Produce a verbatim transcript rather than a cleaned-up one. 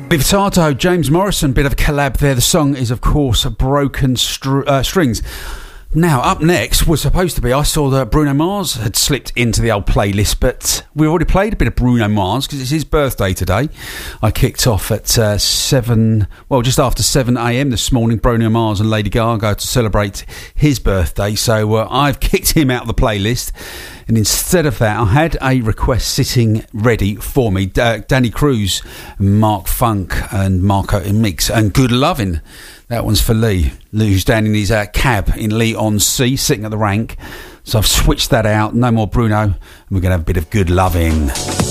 Livitato, James Morrison, bit of a collab there. The song is, of course, Broken str- uh, Strings. Now, up next was supposed to be, I saw that Bruno Mars had slipped into the old playlist, but we already played a bit of Bruno Mars because it's his birthday today. I kicked off at uh, seven, well, just after seven a.m. this morning, Bruno Mars and Lady Gaga to celebrate his birthday. So uh, I've kicked him out of the playlist. And instead of that, I had a request sitting ready for me. Uh, Danny Cruz, Mark Funk and Marco Mix and Good Lovin'. That one's for Lee, Lee who's down in his uh, cab in Leigh-on-Sea, sitting at the rank. So I've switched that out. No more Bruno. And we're going to have a bit of Good Lovin'.